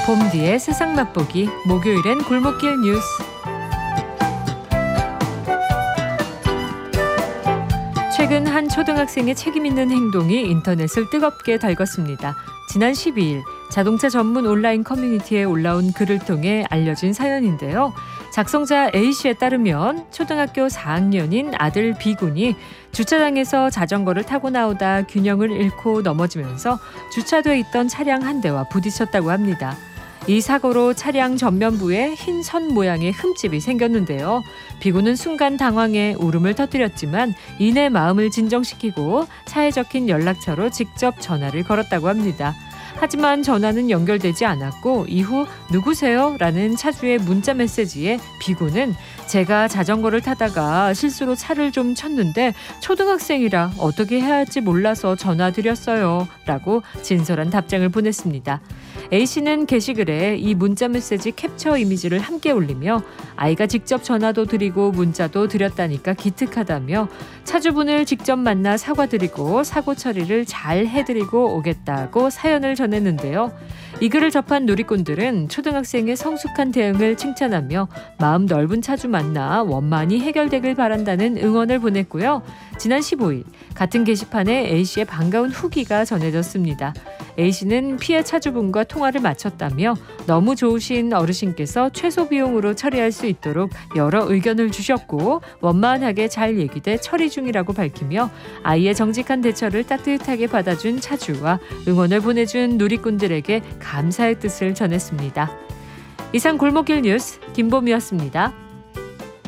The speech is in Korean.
봄디의 세상 맛보기 목요일엔 골목길 뉴스. 최근 한 초등학생의 책임 있는 행동이 인터넷을 뜨겁게 달궜습니다. 지난 12일 자동차 전문 온라인 커뮤니티에 올라온 글을 통해 알려진 사연인데요. 작성자 A씨에 따르면 초등학교 4학년인 아들 B군이 주차장에서 자전거를 타고 나오다 균형을 잃고 넘어지면서 주차돼 있던 차량 한 대와 부딪혔다고 합니다. 이 사고로 차량 전면부에 흰 선 모양의 흠집이 생겼는데요. B군은 순간 당황해 울음을 터뜨렸지만 이내 마음을 진정시키고 차에 적힌 연락처로 직접 전화를 걸었다고 합니다. 하지만 전화는 연결되지 않았고 이후 누구세요? 라는 차주의 문자 메시지에 B군은 제가 자전거를 타다가 실수로 차를 좀 쳤는데 초등학생이라 어떻게 해야 할지 몰라서 전화드렸어요. 라고 진솔한 답장을 보냈습니다. A씨는 게시글에 이 문자 메시지 캡처 이미지를 함께 올리며 아이가 직접 전화도 드리고 문자도 드렸다니까 기특하다며 차주분을 직접 만나 사과드리고 사고 처리를 잘 해드리고 오겠다고 사연을 전했는데요. 이 글을 접한 누리꾼들은 초등학생의 성숙한 대응을 칭찬하며 마음 넓은 차주 만나 원만히 해결되길 바란다는 응원을 보냈고요. 지난 15일 같은 게시판에 A씨의 반가운 후기가 전해졌습니다. A씨는 피해 차주분과 통화를 마쳤다며 너무 좋으신 어르신께서 최소 비용으로 처리할 수 있도록 여러 의견을 주셨고 원만하게 잘 얘기돼 처리 중이라고 밝히며 아이의 정직한 대처를 따뜻하게 받아준 차주와 응원을 보내준 누리꾼들에게 감사의 뜻을 전했습니다. 이상 골목길 뉴스 김봄이었습니다.